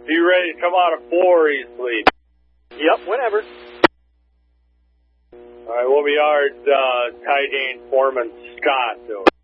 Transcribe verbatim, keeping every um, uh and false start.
Be ready to come out of four easily. Yep, whenever. All right, we'll be our uh, Tidane Foreman Scott doing.